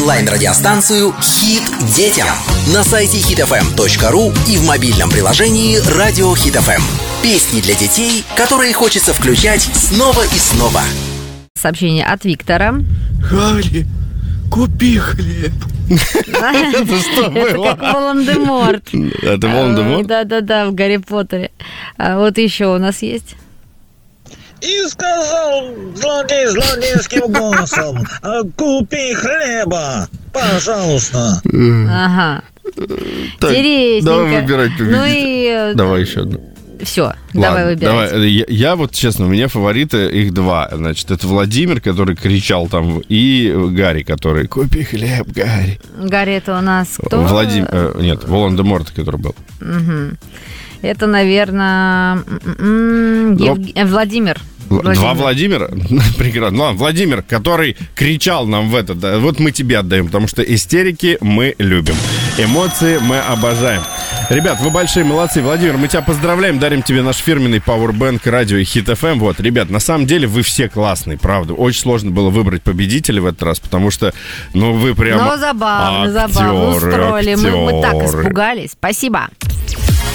онлайн-радиостанцию «Хит детям» на сайте hitfm.ru и в мобильном приложении «Радио Хит ФМ». Песни для детей, которые хочется включать снова и снова. Сообщение от Виктора. Гарри, купи хлеб. Это что было? Это как Волан-де-Морт. Это Волан-де-Морт? Да, в Гарри Поттере. Вот еще у нас есть. И сказал злодей злодейским голосом: купи хлеба, пожалуйста. Ага. Интересненько. Давай выбирать победителя. Ну и... Давай еще одну. Все, давай выбирать. Давай. Я вот, честно, у меня фавориты, их два. Значит, это Владимир, который кричал там, и Гарри, который: купи хлеб, Гарри. Гарри, это у нас кто? Нет, Волан-де-Морт, который был. Угу. Это, наверное, Владимир. Два Владимира? Прекрасно. Ладно, Владимир, который кричал нам в это, да, вот мы тебе отдаем, потому что истерики мы любим. Эмоции мы обожаем. Ребят, вы большие молодцы. Владимир, мы тебя поздравляем, дарим тебе наш фирменный пауэрбэнк радио и Хит ФМ. Вот, ребят, на самом деле вы все классные, правда. Очень сложно было выбрать победителя в этот раз, потому что, вы прямо... забавно устроили. Мы так испугались. Спасибо.